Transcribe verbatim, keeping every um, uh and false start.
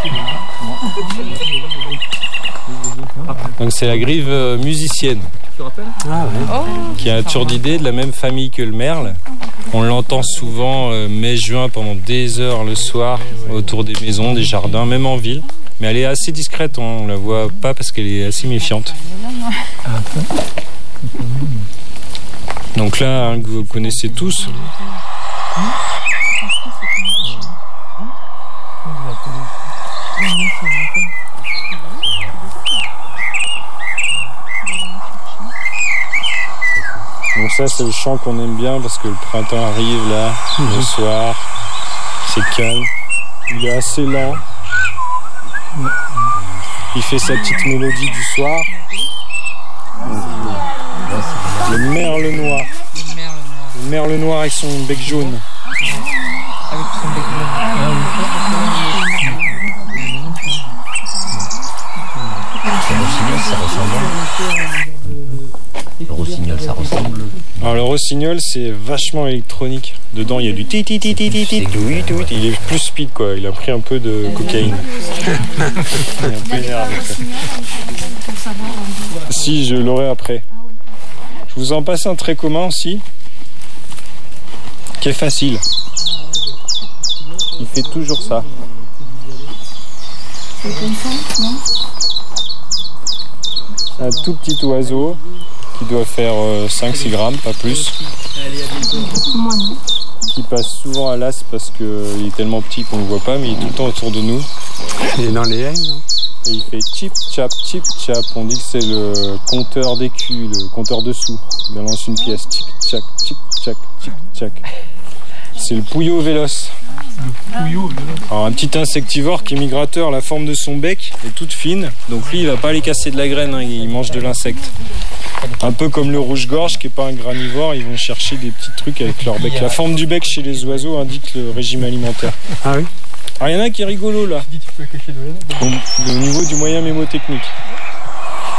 Donc c'est la grive euh, musicienne. Ah, ouais. Qui est un turdidé de la même famille que le merle. On l'entend souvent euh, mai-juin pendant des heures le soir autour des maisons, des jardins, même en ville. Mais elle est assez discrète, on la voit pas parce qu'elle est assez méfiante. Donc là, hein, que vous connaissez tous. Donc ça, c'est le chant qu'on aime bien parce que le printemps arrive là, le soir, c'est calme, il est assez lent, il fait sa petite mélodie du soir. Le merle noir, le merle noir avec son bec jaune. Avec son bec jaune. Ça ressemble. Le rossignol, ça ressemble. Alors le rossignol, c'est vachement électronique. Dedans, il y a du ti ti ti ti ti ti. Il est plus speed quoi. Il a pris un peu de cocaïne. Il est un peu énervé. Si, je l'aurai après. Je vous en passe un très commun aussi, qui est facile. Il fait toujours ça. Un tout petit oiseau qui doit faire euh, cinq six grammes, pas plus. Qui passe souvent à l'as parce qu'il euh, est tellement petit qu'on ne le voit pas, mais il est tout le temps autour de nous. Il est dans les haies, non? Et il fait chip chap chip chap. On dit que c'est le compteur d'écus, le compteur de sous. Il balance une pièce. Chip chak chip chak chip chak. C'est le pouillot véloce. Alors un petit insectivore qui est migrateur. La forme de son bec est toute fine. Donc lui, il va pas aller casser de la graine. Hein, il mange de l'insecte. Un peu comme le rouge-gorge qui est pas un granivore. Ils vont chercher des petits trucs avec leur bec. La forme du bec chez les oiseaux indique le régime alimentaire. Ah oui. Alors il y en a un qui est rigolo là. Au, au niveau du moyen mémotechnique.